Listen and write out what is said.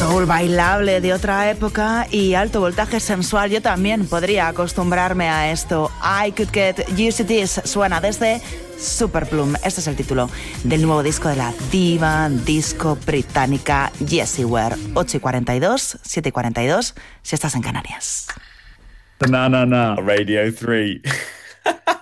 Soul bailable de otra época y alto voltaje sensual. Yo también podría acostumbrarme a esto. I Could Get Used to This suena desde Superplum. Este es el título del nuevo disco de la diva disco británica Jessie Ware. 8:42, 7:42, si estás en Canarias. Na, Radio 3.